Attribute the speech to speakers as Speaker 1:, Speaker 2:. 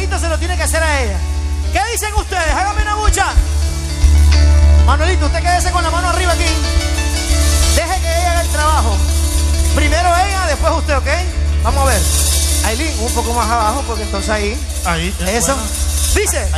Speaker 1: trabajito se lo tiene que hacer a ella. ¿Qué dicen ustedes? Háganme una bucha. Manuelito, usted quédese con la mano arriba aquí. Deje que ella haga el trabajo. Primero ella, después usted, ¿ok? Vamos a ver. Ailín, un poco más abajo, porque entonces ahí.
Speaker 2: Ahí.
Speaker 1: Eso.
Speaker 2: Bueno.
Speaker 1: Dice.